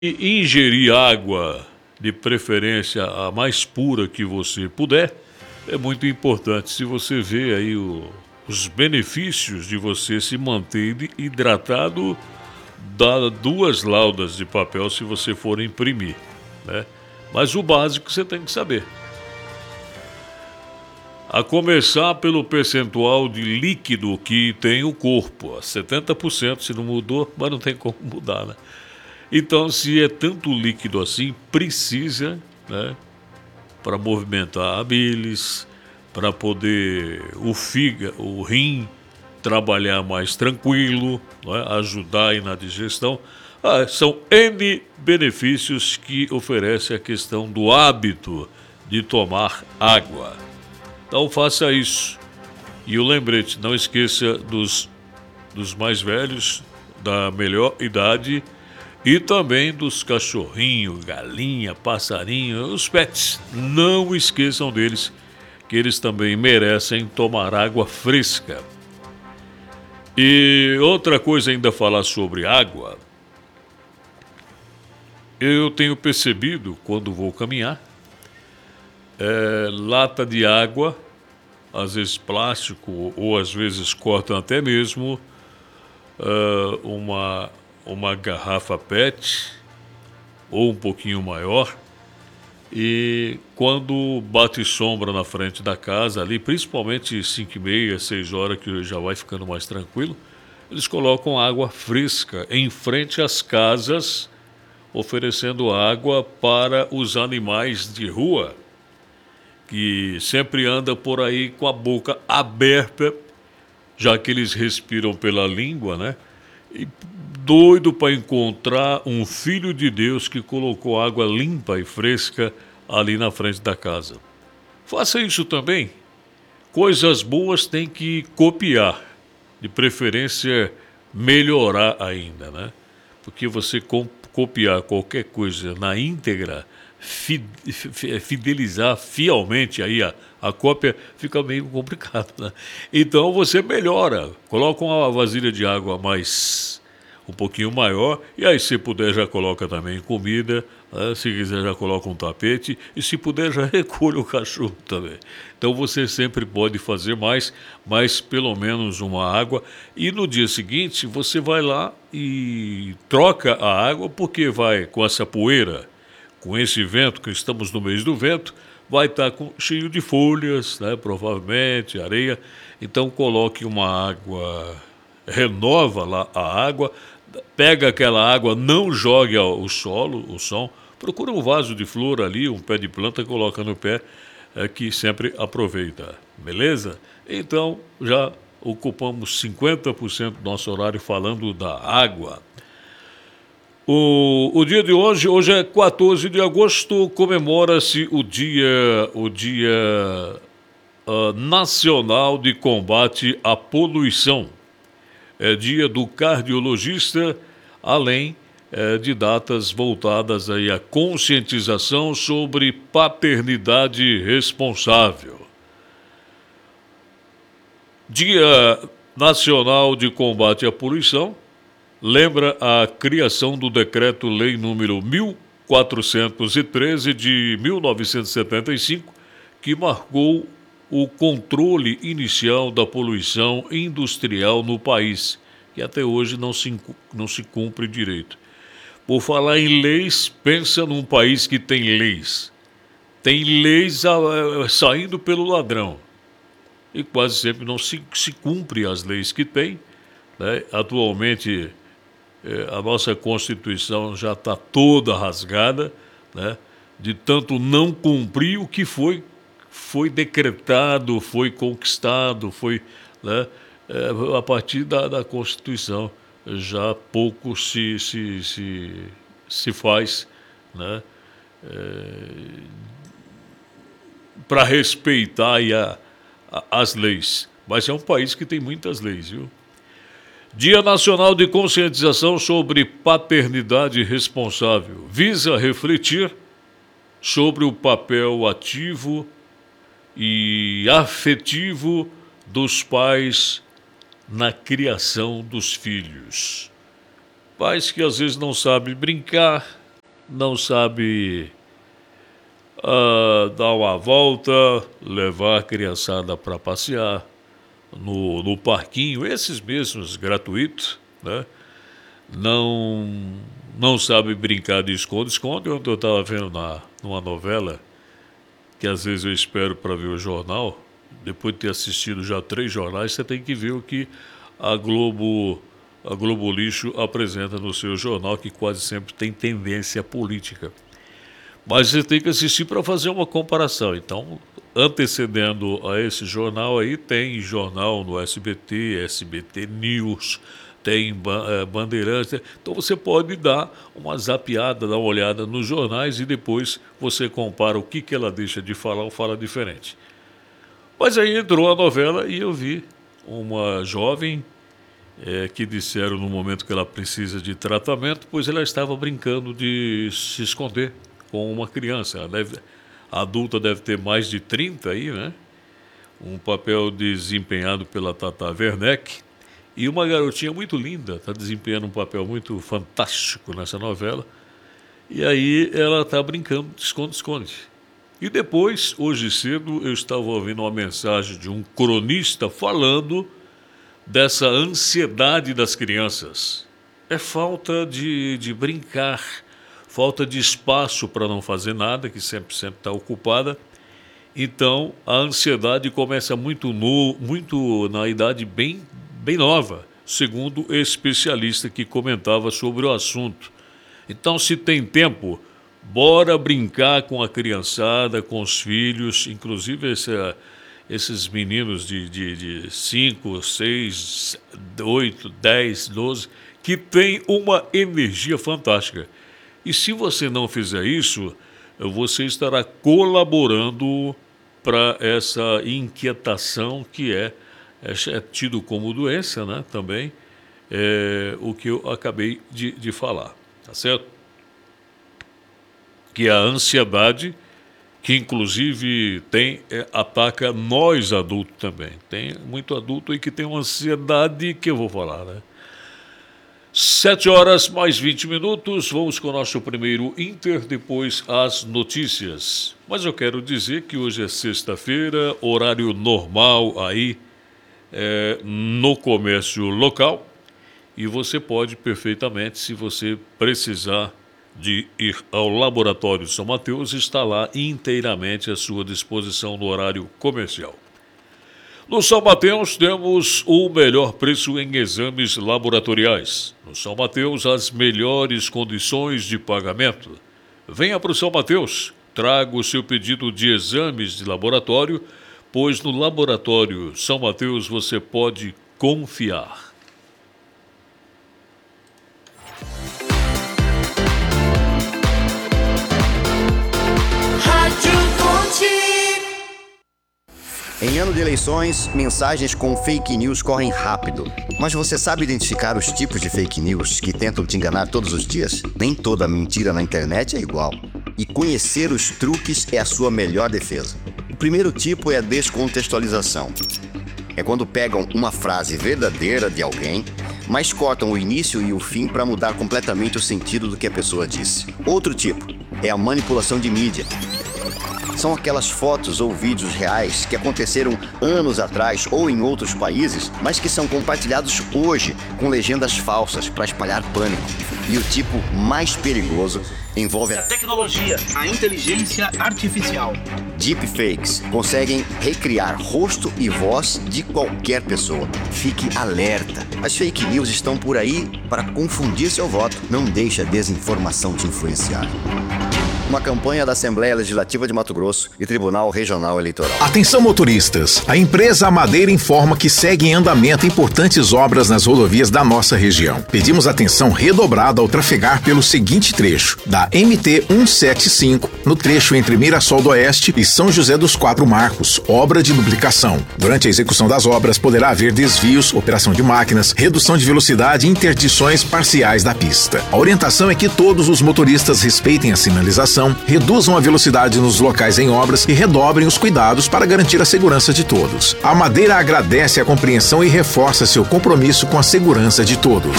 E ingerir água, de preferência a mais pura que você puder, é muito importante. Se você vê aí os benefícios de você se manter hidratado, dá 2 laudas de papel se você for imprimir, né? Mas o básico você tem que saber. A começar pelo percentual de líquido que tem o corpo, 70%, se não mudou, mas não tem como mudar, né? Então, se é tanto líquido assim, precisa, né, para movimentar a bilis, para poder o fígado, o rim trabalhar mais tranquilo, né, ajudar aí na digestão. São N benefícios que oferece a questão do hábito de tomar água. Então faça isso. E o lembrete, não esqueça dos mais velhos, da melhor idade, e também dos cachorrinhos, galinha, passarinho, os pets. Não esqueçam deles, que eles também merecem tomar água fresca. E outra coisa ainda falar sobre água. Eu tenho percebido, quando vou caminhar, lata de água, às vezes plástico, ou às vezes cortam até mesmo uma garrafa PET, ou um pouquinho maior, e quando bate sombra na frente da casa, ali, principalmente 5h30, 6 horas, que já vai ficando mais tranquilo, eles colocam água fresca em frente às casas, oferecendo água para os animais de rua, que sempre andam por aí com a boca aberta, já que eles respiram pela língua, né? E doido para encontrar um filho de Deus que colocou água limpa e fresca ali na frente da casa. Faça isso também. Coisas boas tem que copiar, de preferência melhorar ainda, né? Porque você copiar qualquer coisa na íntegra, fidelizar fielmente aí a cópia, fica meio complicado, né? Então você melhora, coloca uma vasilha de água um pouquinho maior, e aí se puder já coloca também comida, né? Se quiser já coloca um tapete, e se puder já recolhe o cachorro também. Então você sempre pode fazer mais, mas pelo menos uma água, e no dia seguinte você vai lá e troca a água, porque vai com essa poeira, com esse vento, que estamos no mês do vento, vai estar cheio de folhas, né, provavelmente, areia. Então coloque uma água, renova lá a água, pega aquela água, não jogue ao solo, o som, procura um vaso de flor ali, um pé de planta, coloca no pé, que sempre aproveita, beleza? Então já ocupamos 50% do nosso horário falando da água. O dia de hoje é 14 de agosto, comemora-se o dia nacional de combate à poluição. É dia do cardiologista, além de datas voltadas aí à conscientização sobre paternidade responsável. Dia Nacional de Combate à Poluição lembra a criação do Decreto-Lei número 1413 de 1975, que marcou o controle inicial da poluição industrial no país, que até hoje não se cumpre direito. Por falar em leis, pensa num país que tem leis. Tem leis saindo pelo ladrão. E quase sempre não se cumpre as leis que tem, né? Atualmente, a nossa Constituição já está toda rasgada, né? De tanto não cumprir o que foi decretado, foi conquistado, né? A partir da Constituição já pouco se faz, né? Para respeitar aí as leis. Mas é um país que tem muitas leis, viu? Dia Nacional de Conscientização sobre Paternidade Responsável visa refletir sobre o papel ativo e afetivo dos pais na criação dos filhos. Pais que às vezes não sabem brincar, não sabe dar uma volta, levar a criançada para passear no parquinho, esses mesmos gratuitos, né? Não sabe brincar de esconde-esconde. Ontem eu estava vendo numa novela, que às vezes eu espero para ver o jornal, depois de ter assistido já 3 jornais, você tem que ver o que a Globo Lixo apresenta no seu jornal, que quase sempre tem tendência política. Mas você tem que assistir para fazer uma comparação. Então, antecedendo a esse jornal aí, tem jornal no SBT News, tem Bandeirantes. Então você pode dar uma zapeada, dar uma olhada nos jornais e depois você compara o que ela deixa de falar ou fala diferente. Mas aí entrou a novela e eu vi uma jovem que disseram no momento que ela precisa de tratamento, pois ela estava brincando de se esconder com uma criança. A adulta deve ter mais de 30 aí, né? Um papel desempenhado pela Tata Werneck. E uma garotinha muito linda, está desempenhando um papel muito fantástico nessa novela. E aí ela está brincando de esconde-esconde. E depois, hoje cedo, eu estava ouvindo uma mensagem de um cronista falando dessa ansiedade das crianças. É falta de brincar, falta de espaço para não fazer nada, que sempre está ocupada. Então, a ansiedade começa muito na idade bem nova, segundo o especialista que comentava sobre o assunto. Então, se tem tempo, bora brincar com a criançada, com os filhos, inclusive esses meninos de 5, 6, 8, 10, 12, que têm uma energia fantástica. E se você não fizer isso, você estará colaborando para essa inquietação que é tido como doença, né, também, o que eu acabei de falar, tá certo? Que é a ansiedade, que inclusive ataca nós adultos também. Tem muito adulto aí que tem uma ansiedade que eu vou falar, né? 7h mais 20, vamos com o nosso primeiro Inter, depois as notícias. Mas eu quero dizer que hoje é sexta-feira, horário normal aí no comércio local, e você pode perfeitamente, se você precisar de ir ao Laboratório São Mateus, está lá inteiramente à sua disposição no horário comercial. No São Mateus temos o melhor preço em exames laboratoriais. No São Mateus, as melhores condições de pagamento. Venha para o São Mateus, traga o seu pedido de exames de laboratório, pois no Laboratório São Mateus você pode confiar. Em ano de eleições, mensagens com fake news correm rápido. Mas você sabe identificar os tipos de fake news que tentam te enganar todos os dias? Nem toda mentira na internet é igual. E conhecer os truques é a sua melhor defesa. O primeiro tipo é a descontextualização. É quando pegam uma frase verdadeira de alguém, mas cortam o início e o fim para mudar completamente o sentido do que a pessoa disse. Outro tipo é a manipulação de mídia. São aquelas fotos ou vídeos reais que aconteceram anos atrás ou em outros países, mas que são compartilhados hoje com legendas falsas para espalhar pânico. E o tipo mais perigoso envolve a tecnologia, a inteligência artificial. Deepfakes conseguem recriar rosto e voz de qualquer pessoa. Fique alerta. As fake news estão por aí para confundir seu voto. Não deixe a desinformação te influenciar. Uma campanha da Assembleia Legislativa de Mato Grosso e Tribunal Regional Eleitoral. Atenção motoristas, a empresa Madeira informa que segue em andamento importantes obras nas rodovias da nossa região. Pedimos atenção redobrada ao trafegar pelo seguinte trecho, da MT 175, no trecho entre Mirassol do Oeste e São José dos Quatro Marcos, obra de duplicação. Durante a execução das obras poderá haver desvios, operação de máquinas, redução de velocidade e interdições parciais da pista. A orientação é que todos os motoristas respeitem a sinalização, reduzam a velocidade nos locais em obras e redobrem os cuidados para garantir a segurança de todos. A Madeira agradece a compreensão e reforça seu compromisso com a segurança de todos.